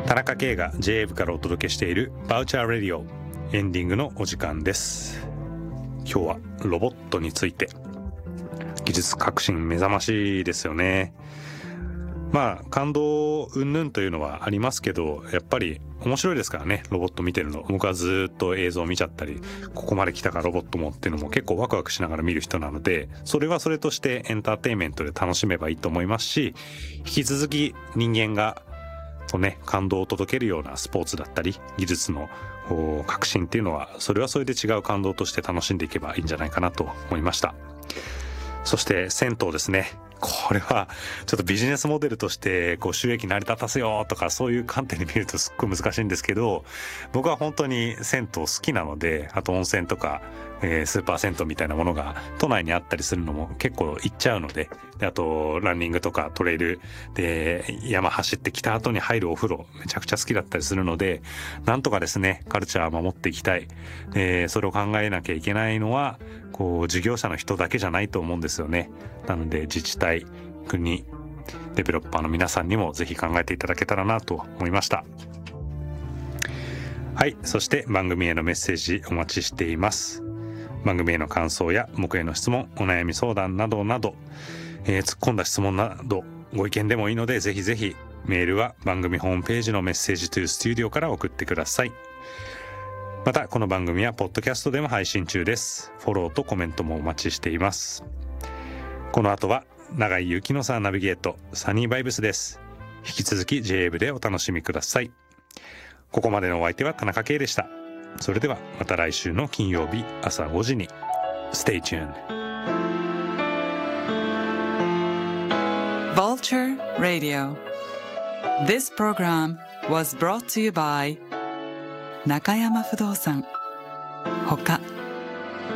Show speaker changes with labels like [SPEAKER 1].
[SPEAKER 1] 田中圭が JA 部からお届けしているバウチャーレディオエンディングのお時間です。今日はロボットについて。技術革新目覚ましいですよね。まあ感動云々というのはありますけど、やっぱり面白いですからね、ロボット見てるの。僕はずっと映像を見ちゃったり、ここまで来たかロボットもっていうのも結構ワクワクしながら見る人なので、それはそれとしてエンターテインメントで楽しめばいいと思いますし、引き続き人間が感動を届けるようなスポーツだったり技術の革新っていうのは、それはそれで違う感動として楽しんでいけばいいんじゃないかなと思いました。そして銭湯ですね。これはちょっとビジネスモデルとして収益成り立たせようとかそういう観点で見るとすっごい難しいんですけど、僕は本当に銭湯好きなので、あと温泉とか、スーパー銭湯みたいなものが都内にあったりするのも結構行っちゃうので、あとランニングとかトレイルで山走ってきた後に入るお風呂めちゃくちゃ好きだったりするので、なんとかですねカルチャーを守っていきたい。それを考えなきゃいけないのは事業者の人だけじゃないと思うんですよね。なので自治体、国、デベロッパーの皆さんにもぜひ考えていただけたらなと思いました。はい、そして番組へのメッセージお待ちしています。番組への感想や僕への質問、お悩み相談などなど、突っ込んだ質問などご意見でもいいので、ぜひぜひメールは番組ホームページのメッセージトゥースタジオから送ってください。またこの番組はポッドキャストでも配信中です。フォローとコメントもお待ちしています。この後は永井幸乃さんナビゲートサニーバイブスです。引き続き JA 部でお楽しみください。ここまでのお相手は田中圭でした。それではまた来週の金曜日朝5時に Stay tuned.
[SPEAKER 2] Vulture Radio. This program was brought to you by 中山不動産ほか